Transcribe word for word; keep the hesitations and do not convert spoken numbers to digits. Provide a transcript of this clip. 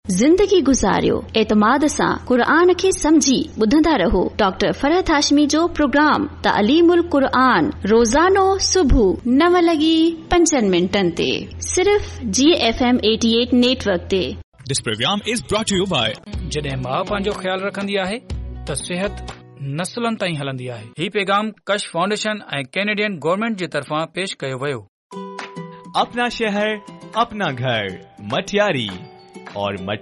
ज़िंदगी गुज़ारियो एतमाद सां क़ुरान खे समझी ॿुधंदा रहो। डॉक्टर फरहत हाशमी जो प्रोग्राम तालीमुल क़ुरान रोज़ानो सुबुह नव लॻी पंजनि मिंटनि ते सिर्फ़ जी एफ एम अठासी नेटवर्क ते। This program is brought to you by जॾहिं माउ पंहिंजो ख्यालु रखंदी आहे त सिहत नस्लनि ताईं हलंदी आहे। ही पैगाम कश फाउंडेशन ऐं कैनेडियन गवर्नमेंट जे तरफ़ां पेश कयो वियो। अपना शहर अपना घर मटियारी और